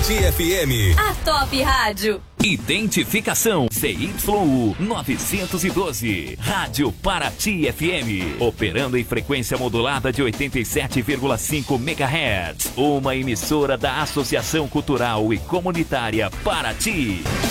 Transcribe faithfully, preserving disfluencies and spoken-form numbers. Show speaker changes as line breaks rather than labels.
Paraty F M.
A Top Rádio.
Identificação C Y U novecentos e doze. Rádio Paraty F M. Operando em frequência modulada de oitenta e sete vírgula cinco megahertz. Uma emissora da Associação Cultural e Comunitária Paraty.